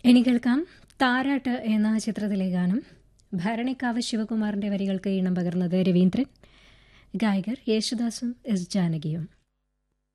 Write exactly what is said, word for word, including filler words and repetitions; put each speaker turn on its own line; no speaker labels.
ഇനി കേൾക്കാം താരാട്ട് എന്ന ചിത്രത്തിലെ ഗാനം. ഭരണിക്കാവ് ശിവകുമാറിന്റെ വരികൾക്ക് ഈണം പകർന്നത് രവീന്ദ്രൻ, ഗായകർ യേശുദാസും എസ് ജാനകിയും.